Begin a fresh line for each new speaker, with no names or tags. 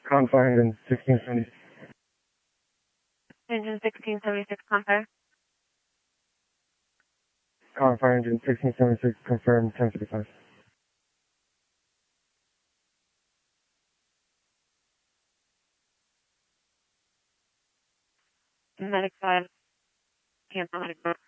Confire engine 1676.
Engine 1676, Confire.
Confire engine 1676, confirm 1055.
Medic 5, cancel Medic 4.